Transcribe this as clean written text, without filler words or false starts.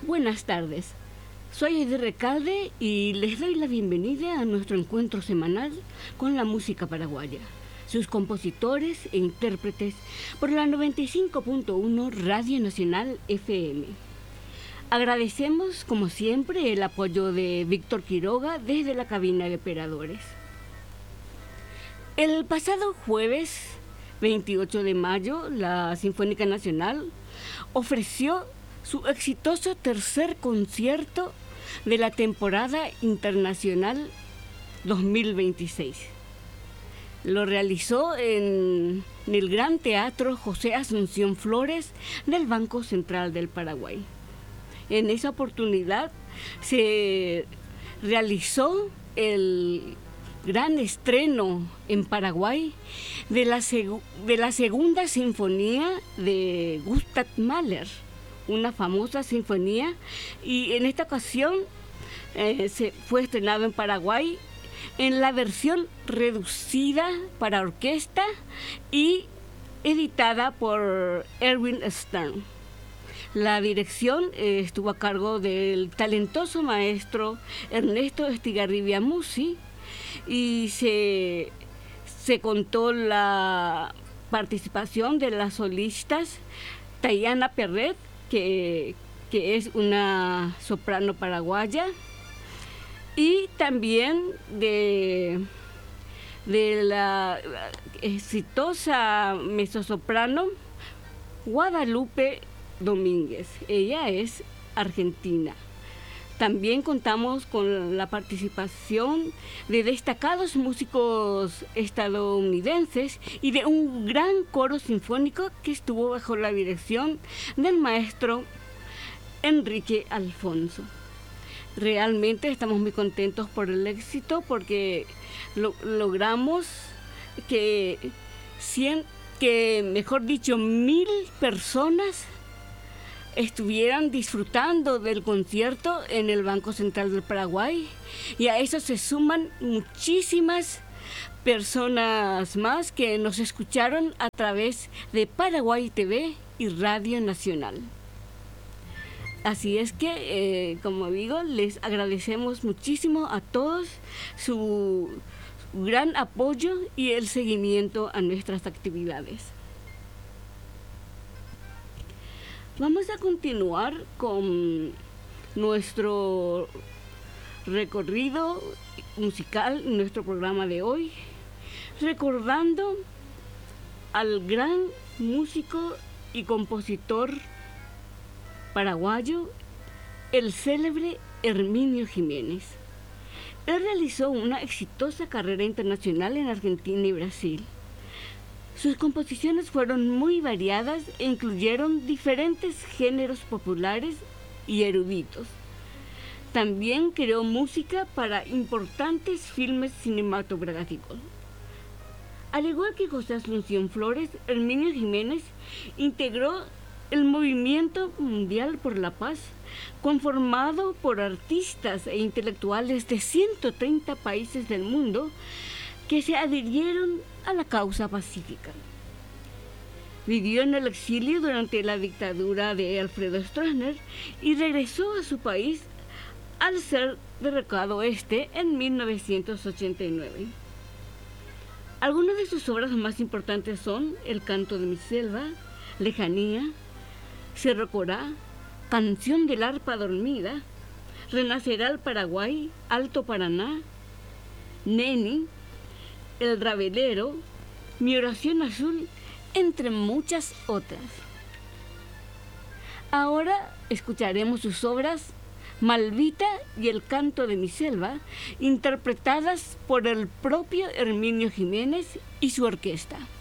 Buenas tardes, soy Edith Recalde y les doy la bienvenida a nuestro encuentro semanal con la música paraguaya, sus compositores e intérpretes por la 95.1 Radio Nacional FM. Agradecemos, como siempre, el apoyo de Víctor Quiroga desde la cabina de operadores. El pasado jueves 28 de mayo, la Sinfónica Nacional ofreció su exitoso tercer concierto de la temporada internacional 2026. Lo realizó en el Gran Teatro José Asunción Flores del Banco Central del Paraguay. En esa oportunidad se realizó el gran estreno en Paraguay de la segunda sinfonía de Gustav Mahler, una famosa sinfonía, y en esta ocasión se fue estrenado en Paraguay en la versión reducida para orquesta y editada por Erwin Stern. La dirección estuvo a cargo del talentoso maestro Ernesto Estigarribia Musi y se contó la participación de las solistas Tayana Perret, que es una soprano paraguaya, y también de la exitosa mezzosoprano Guadalupe Domínguez. Ella es argentina. También contamos con la participación de destacados músicos estadounidenses y de un gran coro sinfónico que estuvo bajo la dirección del maestro Enrique Alfonso. Realmente estamos muy contentos por el éxito porque logramos que 1,000 personas estuvieran disfrutando del concierto en el Banco Central del Paraguay, y a eso se suman muchísimas personas más que nos escucharon a través de Paraguay TV y Radio Nacional. Así es que, como digo, les agradecemos muchísimo a todos su gran apoyo y el seguimiento a nuestras actividades. Vamos a continuar con nuestro recorrido musical, nuestro programa de hoy, recordando al gran músico y compositor paraguayo, el célebre Herminio Jiménez. Él realizó una exitosa carrera internacional en Argentina y Brasil. Sus composiciones fueron muy variadas e incluyeron diferentes géneros populares y eruditos. También creó música para importantes filmes cinematográficos. Al igual que José Asunción Flores, Herminio Jiménez integró el Movimiento Mundial por la Paz, conformado por artistas e intelectuales de 130 países del mundo que se adhirieron a la causa pacífica. Vivió en el exilio durante la dictadura de Alfredo Stroessner y regresó a su país al ser derrocado en 1989. Algunas de sus obras más importantes son El canto de mi selva, Lejanía, Cerro Corá, Canción del arpa dormida, Renacerá el Paraguay, Alto Paraná, Neni, El Ravelero, Mi oración azul, entre muchas otras. Ahora escucharemos sus obras Malvita y El canto de mi selva, interpretadas por el propio Herminio Jiménez y su orquesta.